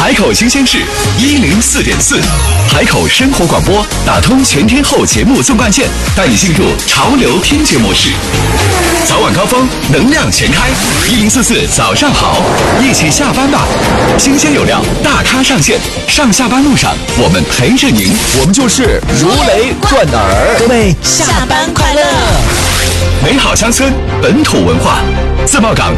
海口新鲜事104.4，海口生活广播打通全天候节目纵贯线，带你进入潮流听觉模式。早晚高峰，能量全开，1044早上好，一起下班吧。新鲜有料，大咖上线，上下班路上我们陪着您，我们就是如雷贯耳。 各位下班快乐！ 美好乡村，本土文化，自贸港